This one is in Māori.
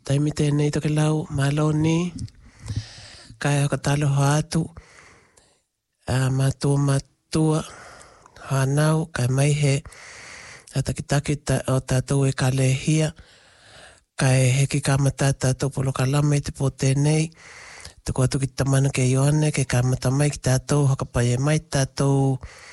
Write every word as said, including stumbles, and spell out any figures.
taimi tēnei toke lau maloni, kai haka talo hātu, uh, mātua mātua, hānau, kai mai he a takitaki ta, o tātou e ka lehia, kai heki ka mata tātou polo ka lama i te pō tēnei, te kua tuki tamana ke Ioane, ke ka mata mai ki tātou, haka pai e mai tātou,